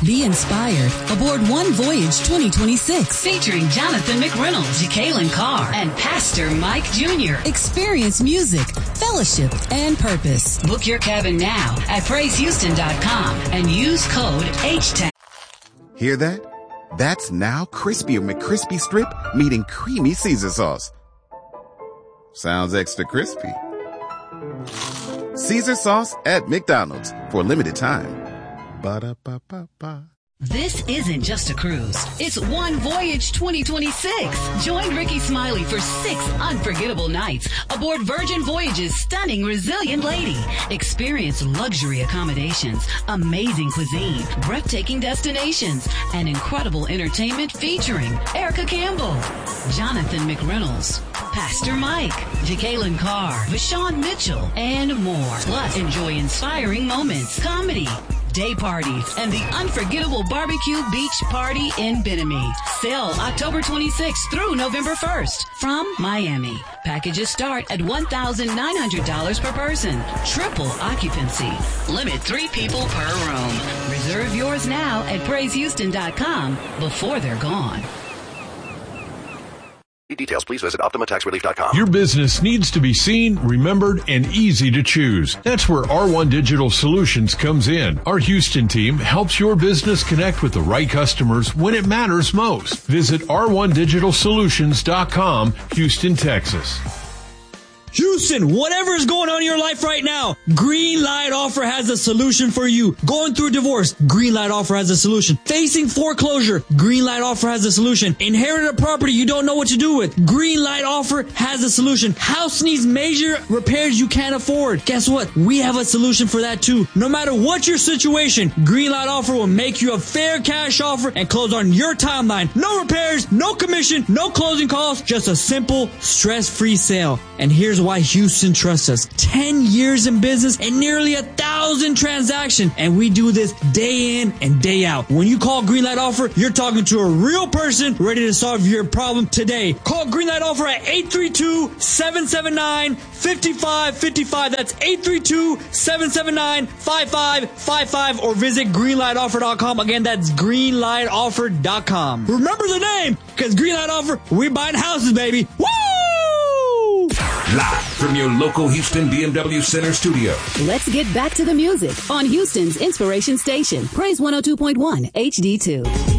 Be inspired aboard One Voyage 2026. Featuring Jonathan McReynolds, Jacqueline Carr, and Pastor Mike Jr. Experience music, fellowship, and purpose. Book your cabin now at PraiseHouston.com and use code HTAG. Hear that? That's now Crispy McCrispy Strip meeting Creamy Caesar Sauce. Sounds extra crispy. Caesar Sauce at McDonald's for a limited time. Ba-da-ba-ba-ba. This isn't just a cruise. It's One Voyage 2026. Join Ricky Smiley for 6 unforgettable nights aboard Virgin Voyage's stunning Resilient Lady. Experience luxury accommodations, amazing cuisine, breathtaking destinations, and incredible entertainment featuring Erica Campbell, Jonathan McReynolds, Pastor Mike, Jacqueline Carr, Vashawn Mitchell, and more. Plus, enjoy inspiring moments, comedy, day parties, and the unforgettable barbecue beach party in Bimini. Sail October 26th through November 1st from Miami. Packages start at $1,900 per person. Triple occupancy. Limit 3 people per room. Reserve yours now at PraiseHouston.com before they're gone. Details, please visit OptimaTaxRelief.com. Your business needs to be seen, remembered, and easy to choose. That's where R1 Digital Solutions comes in. Our Houston team helps your business connect with the right customers when it matters most. Visit R1DigitalSolutions.com, Houston, Texas. Houston, whatever is going on in your life right now, Green Light Offer has a solution for you. Going through a divorce, Green Light Offer has a solution. Facing foreclosure, Green Light Offer has a solution. Inherited a property you don't know what to do with, Green Light Offer has a solution. House needs major repairs you can't afford. Guess what? We have a solution for that too. No matter what your situation, Green Light Offer will make you a fair cash offer and close on your timeline. No repairs, no commission, no closing costs, just a simple, stress-free sale. And here's why Houston trusts us. 10 years in business and nearly 1,000 transactions. And we do this day in and day out. When you call Greenlight Offer, you're talking to a real person ready to solve your problem today. Call Greenlight Offer at 832-779-5555. That's 832-779-5555 or visit greenlightoffer.com. Again, that's greenlightoffer.com. Remember the name, because Greenlight Offer, we're buying houses, baby. Woo! Live from your local Houston BMW Center studio. Let's get back to the music on Houston's Inspiration Station, Praise 102.1 HD2.